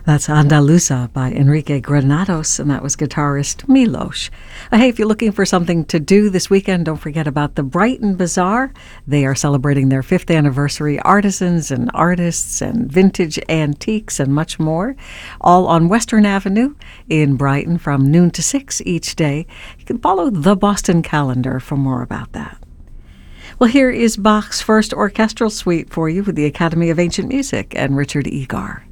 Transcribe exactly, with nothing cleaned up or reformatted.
That's Andaluza by Enrique Granados, and that was guitarist Milos. Uh, hey, if you're looking for something to do this weekend, don't forget about the Brighton Bazaar. They are celebrating their fifth anniversary. Artisans and artists and vintage antiques and much more, all on Western Avenue in Brighton from noon to six each day. You can follow the Boston Calendar for more about that. Well, here is Bach's first orchestral suite for you with the Academy of Ancient Music and Richard Egar.